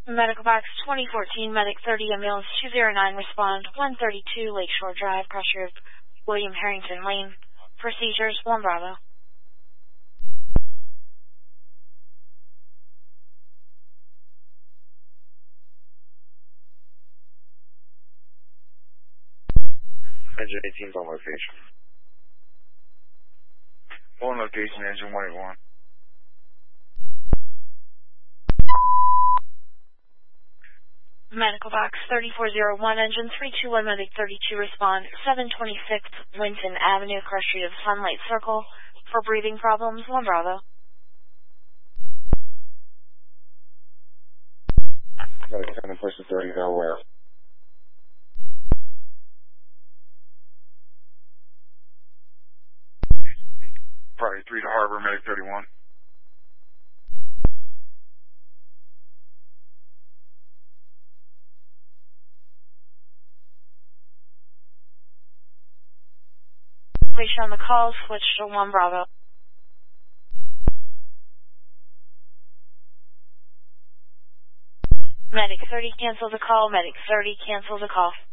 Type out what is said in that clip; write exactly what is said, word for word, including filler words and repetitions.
Medical Box twenty fourteen, Medic thirty, Ambulance two zero nine, respond one thirty-two Lakeshore Drive, pressure William Harrington Lane. Procedures, one Bravo. Engine eighteen on location. On location, engine one eighty-one. Medical Box thirty-four oh one, Engine three two one, Medic thirty-two, respond seven twenty-six Linton Avenue, cross street of Sunlight Circle. For breathing problems, one Bravo. Medic ten and person thirty, nowhere. Friday three to Harbor, Medic thirty-one. Station on the call, switch to one Bravo. Medic thirty, cancel the call. Medic thirty, cancel the call.